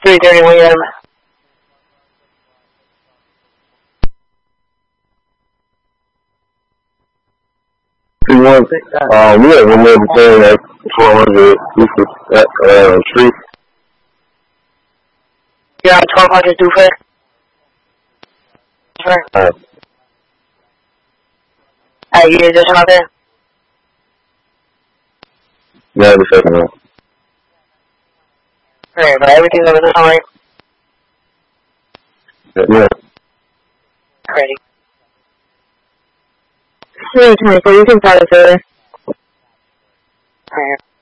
3:30 William. We have one more thing at 1200 Street. You're on 1200 Duffer. You need addition out there? Yeah, the second one. Alright, but everything's over this line. Yeah. Ready. Hey, 24, you can start it further. Alright.